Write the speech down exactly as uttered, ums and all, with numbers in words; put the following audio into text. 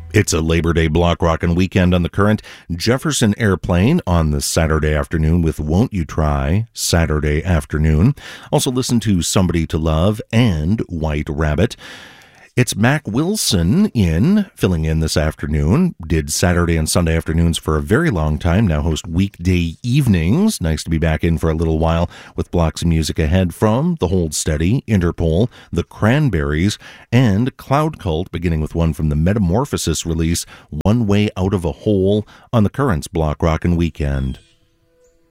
It's a Labor Day block rockin' weekend on the Current. Jefferson Airplane on the Saturday afternoon with Won't You Try, Saturday afternoon. Also listen to Somebody to Love and White Rabbit. It's Mac Wilson in, filling in this afternoon. Did Saturday and Sunday afternoons for a very long time. Now host weekday evenings. Nice to be back in for a little while with blocks of music ahead from The Hold Steady, Interpol, The Cranberries, and Cloud Cult, beginning with one from the Metamorphosis release, One Way Out of a Hole, on the Current's Block Rockin' Weekend.